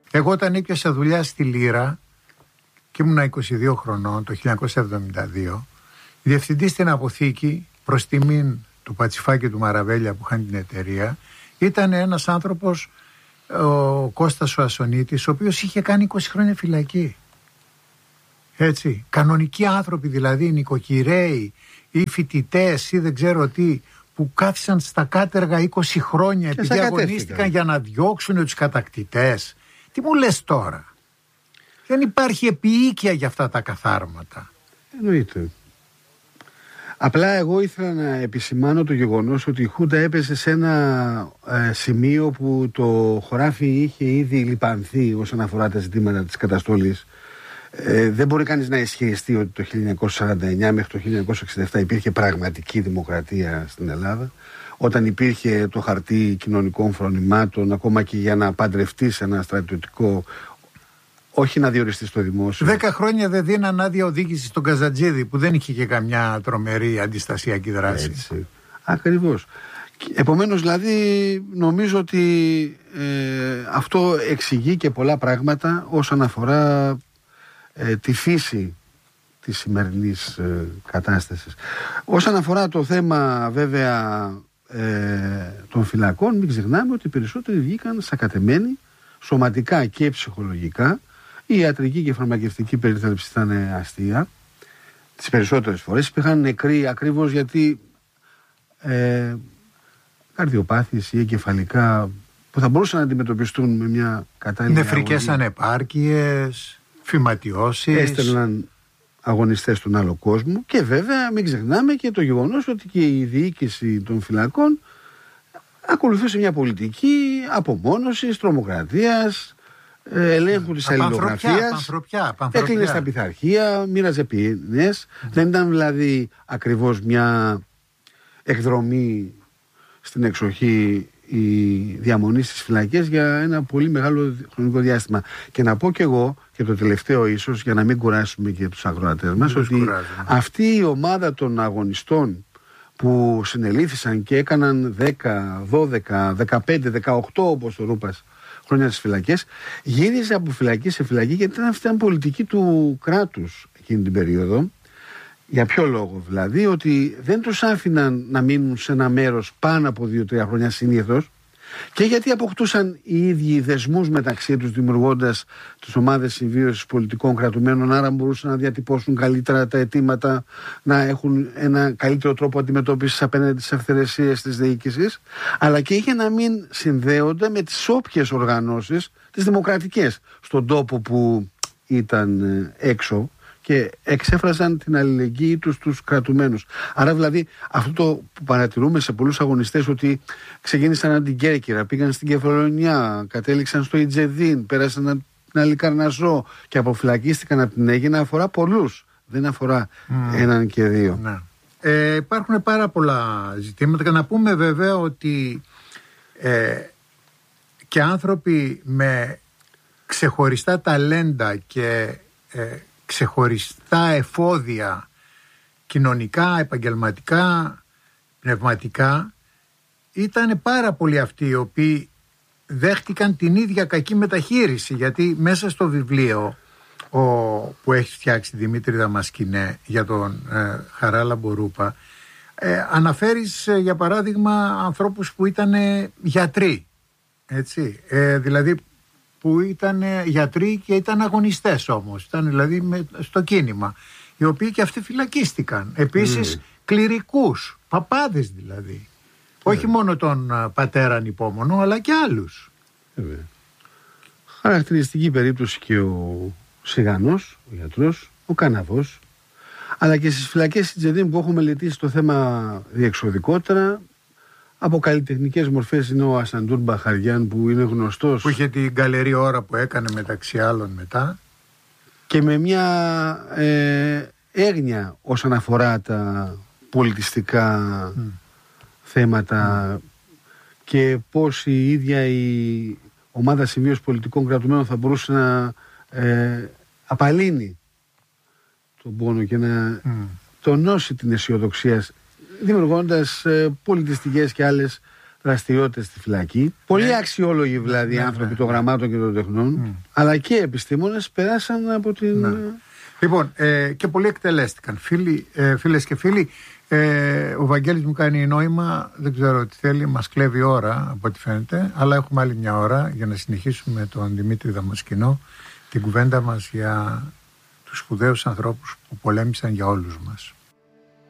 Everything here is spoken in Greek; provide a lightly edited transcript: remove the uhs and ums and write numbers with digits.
Εγώ όταν έπιασα δουλειά στη Λύρα και ήμουν 22 χρονών το 1972, διευθυντής στην αποθήκη προς τιμήν του Πατσιφά και του Μαραβέλια που είχαν την εταιρεία ήταν ένας άνθρωπος, ο Κώστας ο Ασονίτης, ο οποίος είχε κάνει 20 χρόνια φυλακή. Έτσι, κανονικοί άνθρωποι δηλαδή, νοικοκυρέοι ή φοιτητές ή δεν ξέρω τι, που κάθισαν στα κάτεργα 20 χρόνια και επειδή αγωνίστηκαν για να διώξουν τους κατακτητές. Τι μου λες τώρα? Δεν υπάρχει επίοικια για αυτά τα καθάρματα. Εννοείται. Απλά εγώ ήθελα να επισημάνω το γεγονός ότι η Χούντα έπεσε σε ένα σημείο που το χωράφι είχε ήδη λιπανθεί όσον αφορά τα ζητήματα της καταστολής. Δεν μπορεί κανείς να ισχυριστεί ότι το 1949 μέχρι το 1967 υπήρχε πραγματική δημοκρατία στην Ελλάδα. Όταν υπήρχε το χαρτί κοινωνικών φρονημάτων, ακόμα και για να παντρευτείς ένα στρατιωτικό, όχι να διοριστεί στο δημόσιο. 10 χρόνια δεν δίναν άδεια οδήγηση στον Καζατζίδη που δεν είχε και καμιά τρομερή αντιστασιακή δράση. Έτσι. Ακριβώς. Επομένως δηλαδή νομίζω ότι αυτό εξηγεί και πολλά πράγματα όσον αφορά τη φύση της σημερινής κατάστασης. Όσον αφορά το θέμα βέβαια των φυλακών, μην ξεχνάμε ότι οι περισσότεροι βγήκαν σακατεμένοι σωματικά και ψυχολογικά. Η ιατρική και φαρμακευτική περίθαλψη ήταν αστεία. Τις περισσότερες φορές υπήρχαν νεκροί ακριβώς γιατί καρδιοπάθειες ή εγκεφαλικά που θα μπορούσαν να αντιμετωπιστούν με μια κατάλληλη νεφρικές ανεπάρκειες, φυματιώσεις. Έστελναν αγωνιστές στον άλλο κόσμο. Και βέβαια μην ξεχνάμε και το γεγονός ότι και η διοίκηση των φυλακών ακολουθούσε μια πολιτική απομόνωσης, τρομοκρατίας, ελέγχου της αλληλογραφίας, έκλεινε στα πειθαρχία, μοίραζε ποινές. Δεν ήταν δηλαδή ακριβώς μια εκδρομή στην εξοχή η διαμονή στις φυλακές για ένα πολύ μεγάλο χρονικό διάστημα. Και να πω και εγώ, και το τελευταίο ίσως, για να μην κουράσουμε και τους ακροατές μας, ότι αυτή η ομάδα των αγωνιστών που συνελήφθησαν και έκαναν 10, 12, 15, 18 όπως το Ρούπας χρόνια στις φυλακές, γύριζε από φυλακή σε φυλακή γιατί ήταν πολιτική του κράτους εκείνη την περίοδο. Για ποιο λόγο? Δηλαδή ότι δεν τους άφηναν να μείνουν σε ένα μέρος πάνω από 2-3 χρόνια συνήθως, και γιατί αποκτούσαν οι ίδιοι δεσμούς μεταξύ τους, δημιουργώντας τις ομάδες συμβίωσης πολιτικών κρατουμένων, άρα μπορούσαν να διατυπώσουν καλύτερα τα αιτήματα, να έχουν ένα καλύτερο τρόπο αντιμετώπισης απέναντι στις αυθαιρεσίες της διοίκησης, αλλά και είχε να μην συνδέονται με τις όποιες οργανώσεις, τις δημοκρατικές, στον τόπο που ήταν έξω, και εξέφραζαν την αλληλεγγύη τους στους κρατουμένους. Άρα δηλαδή αυτό το που παρατηρούμε σε πολλούς αγωνιστές, ότι ξεκίνησαν από την Κέρκυρα, πήγαν στην Κεφαλονιά, κατέληξαν στο Ιτζεδίν, πέρασαν την Αλικαρνασσό και αποφυλακίστηκαν από την Αίγινα, αφορά πολλούς. Δεν αφορά έναν και δύο. Ναι. Υπάρχουν πάρα πολλά ζητήματα, και να πούμε βέβαια ότι και άνθρωποι με ξεχωριστά ταλέντα και ξεχωριστά εφόδια κοινωνικά, επαγγελματικά, πνευματικά, ήταν πάρα πολλοί αυτοί οι οποίοι δέχτηκαν την ίδια κακή μεταχείριση, γιατί μέσα στο βιβλίο που έχει φτιάξει Δημήτρη Δαμασκηνέ για τον Χαράλα Μπορούπα, αναφέρεις για παράδειγμα ανθρώπους που ήταν γιατροί, έτσι, δηλαδή που ήταν γιατροί και ήταν αγωνιστές όμως, ήταν δηλαδή στο κίνημα, οι οποίοι και αυτοί φυλακίστηκαν. Επίσης κληρικούς, παπάδες δηλαδή, όχι μόνο τον πατέρα ανυπόμονο αλλά και άλλους. Χαρακτηριστική περίπτωση και ο Σιγανός, ο γιατρός, ο Καναβός, αλλά και στις φυλακές Ιτζεδίν που έχουμε μελετήσει το θέμα διεξοδικότερα. Από καλλιτεχνικές μορφές είναι ο Ασαντούρ Μπαχαριάν, που είναι γνωστός, που είχε την καλερή ώρα που έκανε μεταξύ άλλων μετά, και με μια έγνοια όσον αφορά τα πολιτιστικά θέματα και πώς η ίδια η ομάδα συμβίωσης πολιτικών κρατουμένων θα μπορούσε να απαλύνει τον πόνο και να τονώσει την αισιοδοξία, δημιουργώντας πολιτιστικές και άλλες δραστηριότητες στη φυλακή. Πολύ αξιόλογοι δηλαδή άνθρωποι των γραμμάτων και των τεχνών, αλλά και επιστήμονες περάσαν από την. Λοιπόν, και πολλοί εκτελέστηκαν. Φίλες και φίλοι, ο Βαγγέλης μου κάνει νόημα, δεν ξέρω τι θέλει, μας κλέβει ώρα από ό,τι φαίνεται, αλλά έχουμε άλλη μια ώρα για να συνεχίσουμε τον Δημήτρη Δαμοσκηνό την κουβέντα μας για τους σπουδαίους ανθρώπους που πολέμησαν για όλους μας.